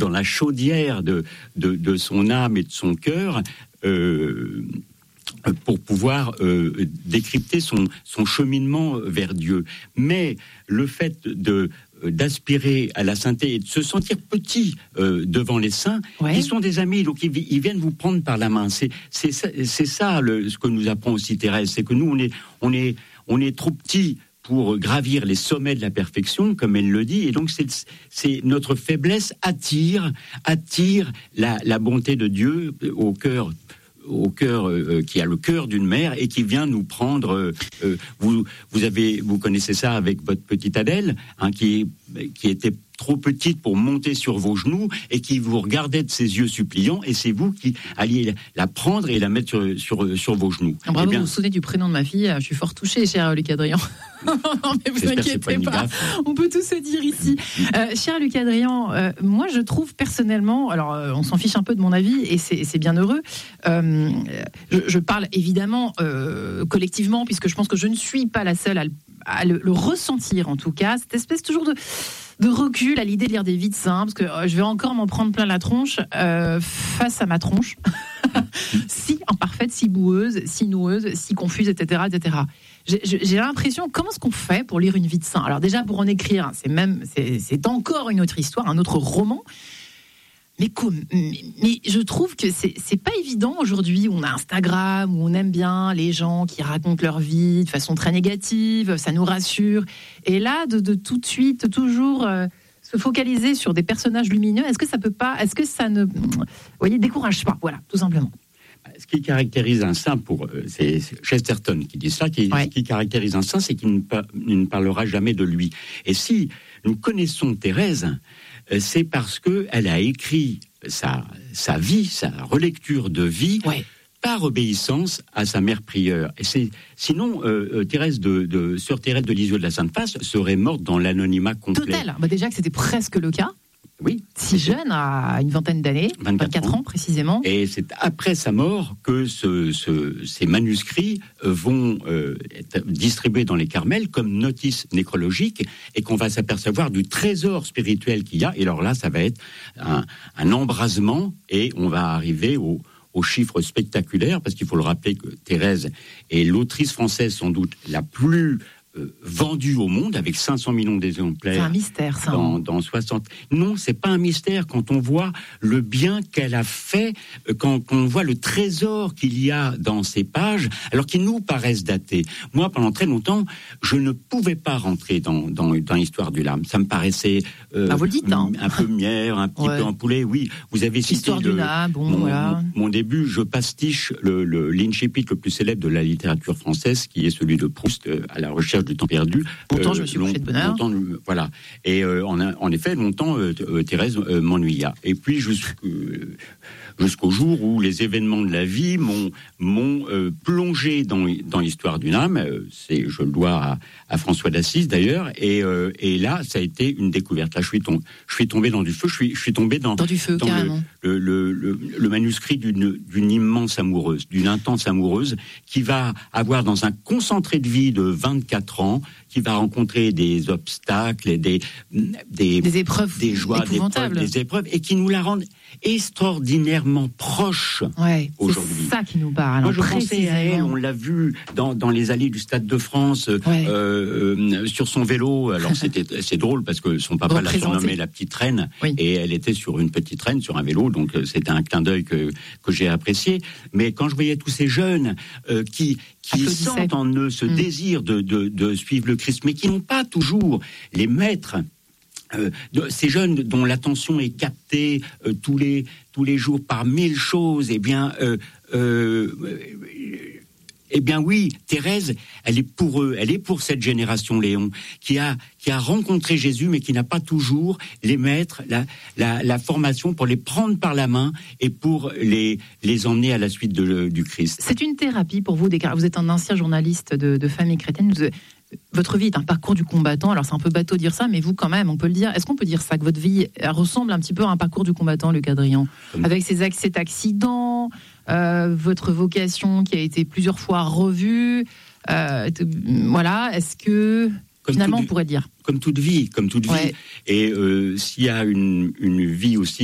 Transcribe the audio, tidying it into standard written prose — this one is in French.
dans la chaudière de son âme et de son cœur, pour pouvoir décrypter son cheminement vers Dieu. Mais le fait d'aspirer à la sainteté et de se sentir petit devant les saints, qui sont des amis, donc ils viennent vous prendre par la main. C'est ça ce que nous apprend aussi Thérèse, c'est que nous on est trop petits pour gravir les sommets de la perfection, comme elle le dit, et donc c'est notre faiblesse attire la bonté de Dieu au cœur qui a le cœur d'une mère et qui vient nous prendre. Vous connaissez ça avec votre petite Adèle, qui était trop petite pour monter sur vos genoux et qui vous regardait de ses yeux suppliants, et c'est vous qui alliez la prendre et la mettre sur vos genoux. Bravo, vous vous souvenez du prénom de ma fille, je suis fort touchée, cher Luc Adrien. Mais vous inquiétez pas, on peut tout se dire ici. Cher Luc Adrien, moi je trouve personnellement, alors on s'en fiche un peu de mon avis et c'est bien heureux, je parle évidemment collectivement, puisque je pense que je ne suis pas la seule à le ressentir, en tout cas, cette espèce toujours de recul à l'idée de lire des vies de saints, parce que je vais encore m'en prendre plein la tronche face à ma tronche, si imparfaite, si boueuse, si noueuse, si confuse, etc., etc. J'ai l'impression, comment est-ce qu'on fait pour lire une vie de saint ? Alors déjà, pour en écrire, c'est encore une autre histoire, un autre roman. Mais je trouve que c'est pas évident aujourd'hui, où on a Instagram, où on aime bien les gens qui racontent leur vie de façon très négative, ça nous rassure. Et là, de tout de suite, toujours se focaliser sur des personnages lumineux, est-ce que ça ne décourage pas ? Voilà, tout simplement. Ce qui caractérise un saint, c'est Chesterton qui dit ça, ce qui caractérise un saint, c'est qu'il ne parlera jamais de lui. Et si nous connaissons Thérèse, c'est parce qu'elle a écrit sa vie, sa relecture de vie, par obéissance à sa mère prieure. Et sinon, Sœur Thérèse de Lisieux de la Sainte Face serait morte dans l'anonymat complet. Total. Déjà que c'était presque le cas. Oui. Si jeune, à une vingtaine d'années, 24 ans précisément. Et c'est après sa mort que ces manuscrits vont être distribués dans les Carmels comme notice nécrologique, et qu'on va s'apercevoir du trésor spirituel qu'il y a. Et alors là, ça va être un embrasement, et on va arriver aux chiffres spectaculaires, parce qu'il faut le rappeler que Thérèse est l'autrice française sans doute la plus vendue au monde, avec 500 millions d'exemplaires. C'est un mystère, ça. Dans 60. Non, c'est pas un mystère quand on voit le bien qu'elle a fait, quand on voit le trésor qu'il y a dans ces pages, alors qu'ils nous paraissent datés. Moi, pendant très longtemps, je ne pouvais pas rentrer dans l'histoire du Lame. Ça me paraissait vous le dites, hein. Un peu mière, un petit peu empoulé. Oui, vous avez cité l'histoire du Lame, mon début. Je pastiche l'incipit le plus célèbre de la littérature française, qui est celui de Proust, à la recherche du temps perdu. Pourtant, je me suis couché de bonheur. Voilà. Et en effet, longtemps, Thérèse m'ennuya. Et puis, jusqu'au jour où les événements de la vie m'ont plongé dans l'histoire d'une âme. Je le dois à François d'Assise, d'ailleurs. Et là, ça a été une découverte. Là, je suis tombé dans du feu. Je suis tombé dans du feu, carrément. Le manuscrit d'une immense amoureuse, d'une intense amoureuse, qui va avoir dans un concentré de vie de 24 ans, qui va rencontrer des obstacles, des épreuves, des joies, des épreuves, et qui nous la rendent extraordinairement proche aujourd'hui. C'est ça qui nous parle. Moi, je pensais à elle, on l'a vu dans les allées du Stade de France, sur son vélo. Alors c'est drôle parce que son papa l'a surnommée la petite reine, et elle était sur une petite reine, sur un vélo, donc c'était un clin d'œil que j'ai apprécié. Mais quand je voyais tous ces jeunes qui sentent en eux ce désir de suivre le Christ, mais qui n'ont pas toujours les maîtres, ces jeunes dont l'attention est captée tous les jours par mille choses, eh bien oui, Thérèse, elle est pour eux, elle est pour cette génération Léon, qui a rencontré Jésus, mais qui n'a pas toujours les maîtres, la formation pour les prendre par la main et pour les emmener à la suite du Christ. C'est une thérapie pour vous, vous êtes un ancien journaliste de Famille chrétienne, votre vie est un parcours du combattant. Alors c'est un peu bateau de dire ça, mais vous quand même, on peut le dire. Est-ce qu'on peut dire ça, que votre vie ressemble un petit peu à un parcours du combattant, Luc Adrien, avec cet accident, votre vocation qui a été plusieurs fois revue, voilà. Est-ce que finalement on pourrait dire comme toute vie. Et s'il y a une vie aussi